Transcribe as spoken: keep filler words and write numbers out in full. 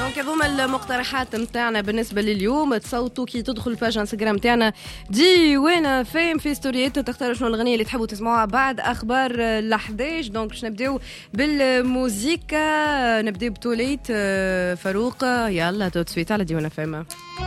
دونك هذوما المقترحات نتاعنا بالنسبه لليوم. تصوتوا كي تدخل الباج انستغرام تاعنا دي وين فين في ستوريات تختاروا شنو الاغنيه اللي تحبوا تسمعوها بعد اخبار الحداش. دونك باش نبداو بالموسيقى، نبداو بتوليت فاروق. يلا تو سويت على دي وين فين.